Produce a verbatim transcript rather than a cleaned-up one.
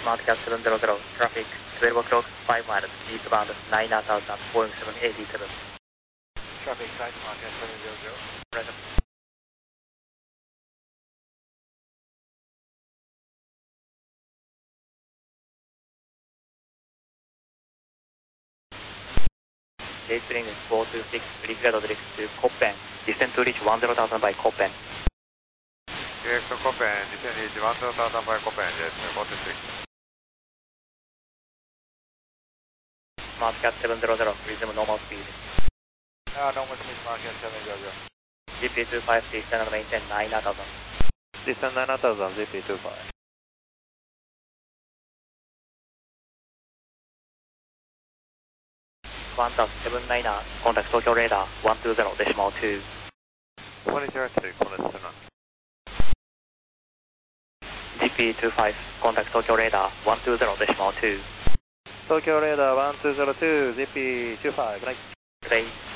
Smart Cat seven hundred, traffic twelve o'clock, five miles, eastbound nine thousand, Boeing seven eighty-seven. Traffic side, Smart Cat seven hundred. Present. Spring four two six, required direct to Coppen. Descent to reach one zero thousand by Coppen. Direct to Coppen, descent to reach one zero thousand by Coppen, yes, four two six. Smart Cat seven hundred, resume normal speed. Uh, normal speed, Smart Cat seven hundred. G P two five, descend and maintain nine thousand. Descend nine thousand, G P two five. one thousand seven nine, contact Tokyo radar one two zero decimal two. twenty zero two, contact Tokyo. G P two five, contact Tokyo radar one two zero decimal two. Tokyo radar one two zero two, G P two five, good night. Good day.